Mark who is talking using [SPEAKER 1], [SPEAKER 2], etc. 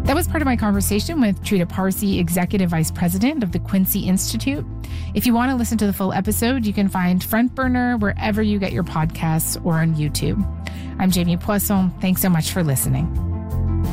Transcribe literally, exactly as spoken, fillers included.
[SPEAKER 1] That was part of my conversation with Trita Parsi, Executive Vice President of the Quincy Institute. If you want to listen to the full episode, you can find Front Burner wherever you get your podcasts or on YouTube. I'm Jamie Poisson. Thanks so much for listening.